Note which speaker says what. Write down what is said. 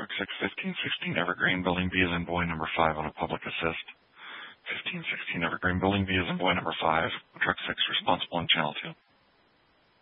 Speaker 1: Truck 6, 1516 Evergreen, Building B is in boy number 5 on a public assist. 1516 Evergreen, Building B is in boy number 5, Truck 6 responsible on channel 2.